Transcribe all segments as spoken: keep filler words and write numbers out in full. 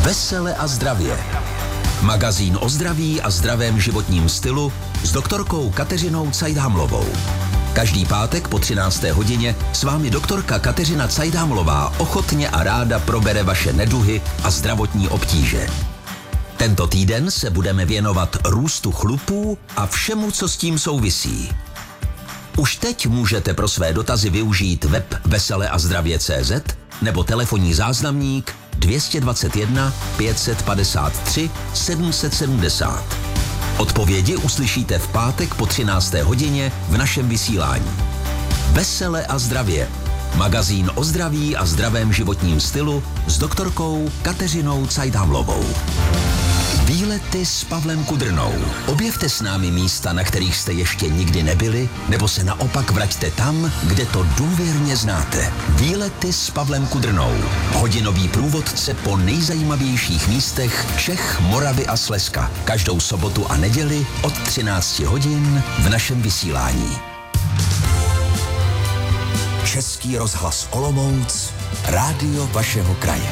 Vesele a zdravě. Magazín o zdraví a zdravém životním stylu s doktorkou Kateřinou Cajdámlovou. Každý pátek po třinácté hodině s vámi doktorka Kateřina Cajdámlová ochotně a ráda probere vaše neduhy a zdravotní obtíže. Tento týden se budeme věnovat růstu chlupů a všemu, co s tím souvisí. Už teď můžete pro své dotazy využít web vesele a zdravě tečka cé zet nebo telefonní záznamník dvě stě dvacet jedna pět set padesát tři sedm set sedmdesát. Odpovědi uslyšíte v pátek po třinácté hodině v našem vysílání. Vesele a zdravě. Magazín o zdraví a zdravém životním stylu s doktorkou Kateřinou Cajdámlovou. Výlety s Pavlem Kudrnou. Objevte s námi místa, na kterých jste ještě nikdy nebyli, nebo se naopak vraťte tam, kde to důvěrně znáte. Výlety s Pavlem Kudrnou. Hodinový průvodce po nejzajímavějších místech Čech, Moravy a Slezska. Každou sobotu a neděli od třinácti hodin v našem vysílání. Český rozhlas Olomouc, rádio vašeho kraje.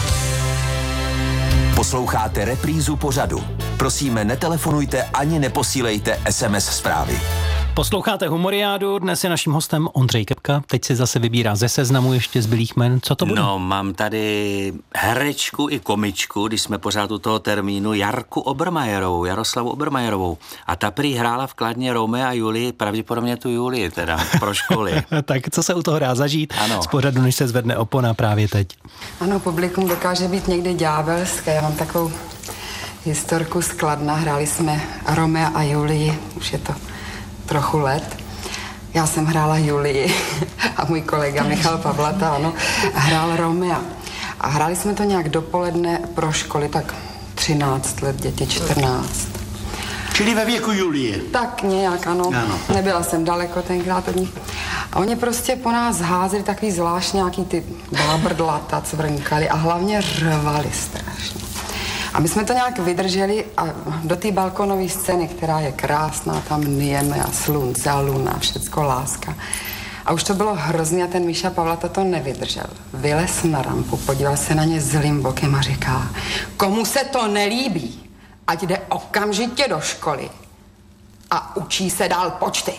Posloucháte reprízu pořadu. Prosíme, netelefonujte ani neposílejte es em es zprávy. Posloucháte Humoriádu, dnes je naším hostem Ondřej Kepka, teď si zase vybírá ze seznamu ještě zbylých jmen. Co to bude? No, mám tady herečku i komičku, když jsme pořád u toho termínu, Jarku Obermajerovou, Jaroslavu Obermajerovou. A ta prý hrála v Kladně Romea a Julii, pravděpodobně tu Julii teda, pro školy. Tak co se u toho dá zažít ano. Z pořadu, než se zvedne opona právě teď? Ano, publikum dokáže být někdy ďábelské. Já mám takovou historku z Kladna, hráli jsme Romea a Julii, už je to trochu let. Já jsem hrála Julii a můj kolega Michal Pavlata, ano, hrál Romea. A hráli jsme to nějak dopoledne pro školy, tak třináct let, děti čtrnáct. Čili ve věku Julie. Tak nějak, ano. ano. Nebyla jsem daleko tenkrát od nich. A oni prostě po nás házeli takový zvlášť nějaký ty bábrdlata, cvrnkali a hlavně řvali strašně. A my jsme to nějak vydrželi a do té balkonové scény, která je krásná, tam nijeme a slunce a luna, všecko láska. A už to bylo hrozný a ten Míša Pavlata to nevydržel. Vylez na rampu, podíval se na ně zlým bokem a říká, komu se to nelíbí, ať jde okamžitě do školy a učí se dál počty.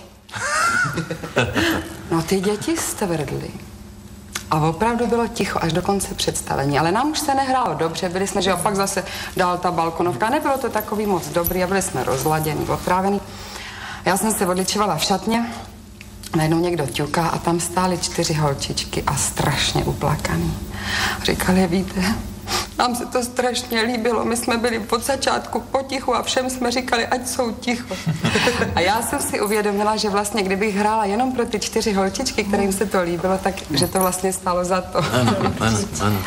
No ty děti stvrdly. A opravdu bylo ticho až do konce představení, ale nám už se nehrálo dobře, byli jsme, že opak zase dál ta balkonovka, nebylo to takový moc dobrý a byli jsme rozladěni, otrávený. Já jsem se odličovala v šatně, najednou někdo ťuká a tam stály čtyři holčičky a strašně uplakaný. Říkali, víte, nám se to strašně líbilo, my jsme byli od začátku potichu a všem jsme říkali, ať jsou ticho. A já jsem si uvědomila, že vlastně kdybych hrála jenom pro ty čtyři holčičky, kterým se to líbilo, tak že to vlastně stálo za to. Ano, ano, ano.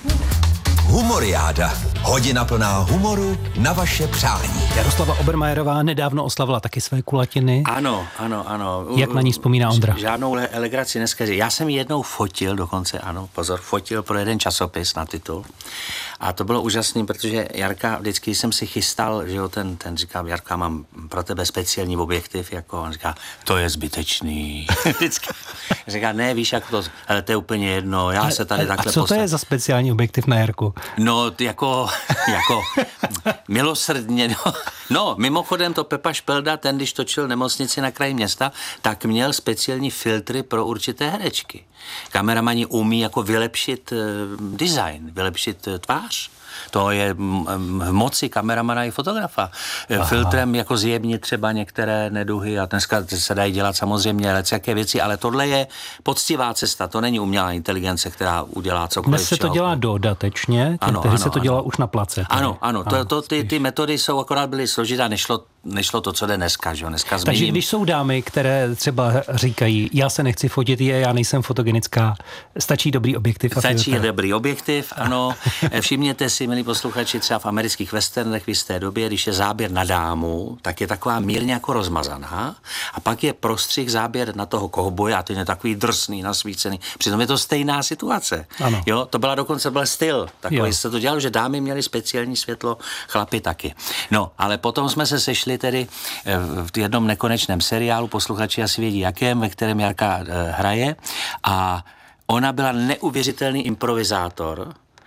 Humoriáda. Hodina plná humoru na vaše přání. Jaroslava Obermajerová nedávno oslavila taky své kulatiny. Ano, ano, ano. Jak na ní vzpomíná Ondra? Žádnou elegraci dneska. Já jsem jednou fotil, dokonce ano, pozor, fotil pro jeden časopis na titul. A to bylo úžasný, protože Jarka, vždycky jsem si chystal, že jo, ten, ten říká, Jarka, mám pro tebe speciální objektiv, jako on říká, to je zbytečný. Vždycky říká, ne, víš, jak to, ale to je úplně jedno, já se tady a, takhle A co postav... to je za speciální objektiv na Jarku? No, jako, jako milosrdně, no. No, mimochodem to Pepa Špelda, ten, když točil Nemocnici na kraji města, tak měl speciální filtry pro určité herečky. Kameramani umí jako vylepšit uh, design, vylepšit uh, tvář. To je v moci kameramana i fotografa. Aha. Filtrem jako zjemnit třeba některé neduhy a dneska se dají dělat samozřejmě jaké věci, ale tohle je poctivá cesta, to není umělá inteligence, která udělá cokoliv. Dnes se to dělá dodatečně, tehdy se to dělá už na place. Tady. Ano, ano, to, to, ty, ty metody jsou akorát byly složité, nešlo, nešlo to, co jde dneska, že jo, dneska zmíním. Takže když jsou dámy, které třeba říkají, já se nechci fotit, je, já nejsem fotogenická, stačí dobrý objektiv. Stačí dobrý objektiv, ano. Všimněte si, milí posluchači, třeba v amerických westernech v jisté době, když je záběr na dámu, tak je taková mírně jako rozmazaná a pak je prostřih záběr na toho kovboje a ten je takový drsný, nasvícený. Přitom je to stejná situace. Ano. Jo, to byla dokonce byl styl. Takový se to dělalo, že dámy měly speciální světlo, chlapi taky. No, ale potom jsme se sešli tedy v jednom nekonečném seriálu, posluchači asi vědí jakém, ve kterém Jarka hraje a ona byla neuvěřitelný improvizátor.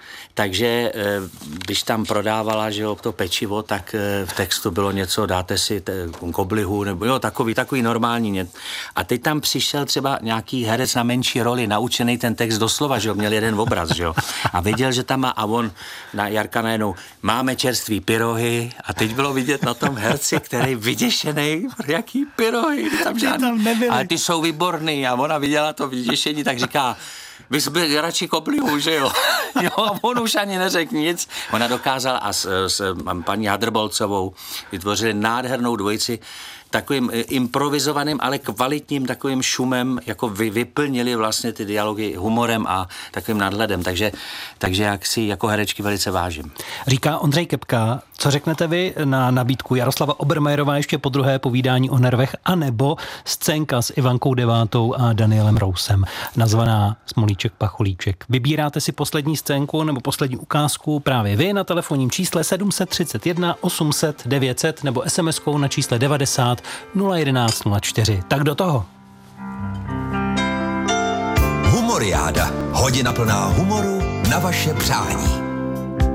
takže když tam prodávala, že jo, to pečivo, tak v textu bylo něco, dáte si koblihu, nebo jo, takový, takový normální. A teď tam přišel třeba nějaký herec na menší roli, naučený ten text doslova, že jo, měl jeden obraz, že jo, a věděl, že tam má, a on na Jarka najednou, máme čerství pyrohy, a teď bylo vidět na tom herci, který vyděšený, jaký pyrohy, tam žádný, ale ty jsou výborný, a ona viděla to vyděšení, tak říká, vy jsi radši koblihu, že jo? Jo, on už ani neřekl nic. Ona dokázala a s, s paní Hadrbolcovou vytvořili nádhernou dvojici, takovým improvizovaným, ale kvalitním takovým šumem, jako vy, vyplnili vlastně ty dialogy humorem a takovým nadhledem, takže, takže jak si jako herečky velice vážím. Říká Ondřej Kepka. Co řeknete vy na nabídku Jaroslava Obermajerová ještě po druhé povídání o nervech, anebo scénka s Ivankou Devátou a Danielem Rousem, nazvaná Smolíček Pacholíček. Vybíráte si poslední scénku nebo poslední ukázku právě vy na telefonním čísle sedm set třicet jedna osm set devět set nebo es em eskou na čísle devadesát nula jedenáct nula čtyři. Tak do toho. Humoriáda. Hodina plná humoru na vaše přání.